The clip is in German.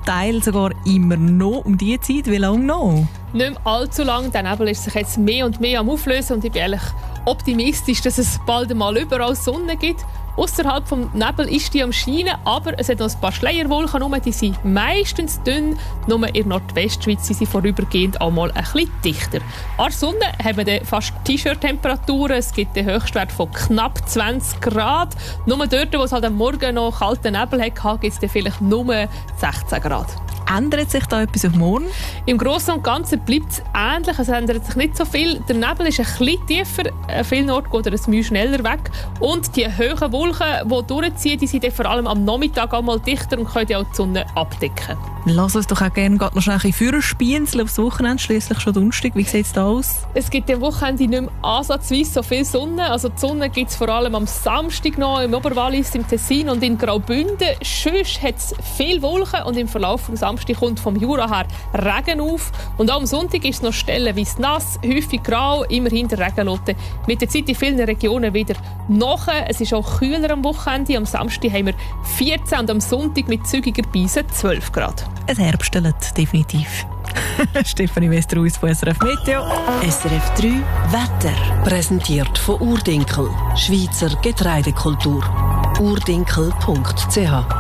Teil sogar immer noch um diese Zeit. Wie lange noch? Nicht mehr allzu lang. Der Nebel ist sich jetzt mehr und mehr am Auflösen und ich bin ehrlich optimistisch, dass es bald einmal überall Sonne gibt. Außerhalb vom Nebel ist die am Scheinen, aber es hat noch ein paar Schleierwolken rum, die sind meistens dünn. Nur in der Nordwestschweiz sind sie vorübergehend auch mal ein bisschen dichter. An der Sonne haben wir dann fast T-Shirt-Temperaturen. Es gibt den Höchstwert von knapp 20 Grad. Nur dort, wo es halt am Morgen noch kalten Nebel hatte, gibt es dann vielleicht nur 16 Grad. Ändert sich da etwas auf morgen? Im Großen und Ganzen bleibt es ähnlich. Es ändert sich nicht so viel. Der Nebel ist ein bisschen tiefer. An vielen Orten geht er ein bisschen schneller weg. Und die hohen Wolken, die durchziehen, die sind vor allem am Nachmittag einmal dichter und können auch die Sonne abdecken. Lass uns doch auch gerne noch schnell ein bisschen spielen aufs Wochenende, schliesslich schon Donnerstag. Wie sieht es da aus? Es gibt am Wochenende nicht mehr ansatzweise so viel Sonne. Also die Sonne gibt es vor allem am Samstag noch im Oberwallis, im Tessin und in Graubünden. Sonst hat es viele Wolken und im Verlauf des Samstag kommt vom Jura her Regen auf. Und auch am Sonntag ist es noch stellenweise nass, häufig grau, immerhin der Regenlotte. Mit der Zeit in vielen Regionen wieder nach. Es ist auch kühler am Wochenende. Am Samstag haben wir 14 und am Sonntag mit zügiger Beise 12 Grad. Es herbstelt, definitiv. Stefanie Westerhuis von SRF Meteo. SRF 3 Wetter. Präsentiert von Urdinkel, Schweizer Getreidekultur. urdinkel.ch